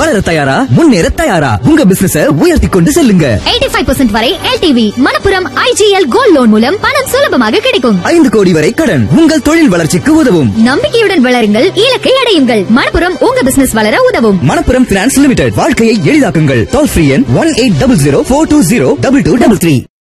வளர தயாரா? முன்னேற தயாரா? உங்க பிசினஸ உயர்த்தி கொண்டு செல்லுங்க. 85% வரை LTV. Manappuram IGL gold loan மூலம் பணம் சுலபமாக கிடைக்கும். 5 கோடி வரை கடன் உங்கள் தொழில் வளர்ச்சிக்கு உதவும். நம்பிக்கையுடன் வளருங்கள், இலக்கை அடையுங்கள். மணப்புரம் உங்க பிசினஸ் வளர உதவும். Manappuram finance limited. வாழ்க்கையை எளிதாக்குங்கள். டோல் ஃப்ரீ எண் 1800 420 2233.